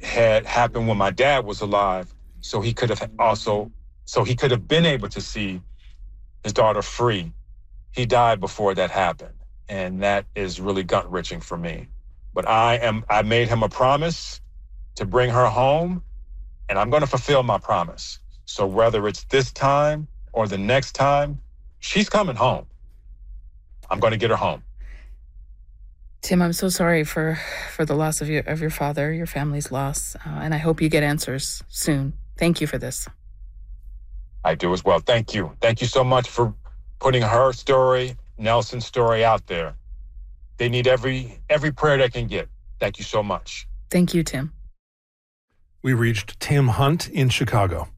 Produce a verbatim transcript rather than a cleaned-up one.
had happened when my dad was alive, so he could have also, so he could have been able to see his daughter free. He died before that happened, and that is really gut-wrenching for me. But I am, I made him a promise to bring her home, and I'm gonna fulfill my promise. So whether it's this time or the next time, she's coming home. I'm gonna get her home. Tim, I'm so sorry for, for the loss of your of your father, your family's loss, uh, and I hope you get answers soon. Thank you for this. I do as well. Thank you. Thank you so much for putting her story, Nelson's story out there. They need every every prayer they can get. Thank you so much. Thank you, Tim. We reached Tim Hunt in Chicago.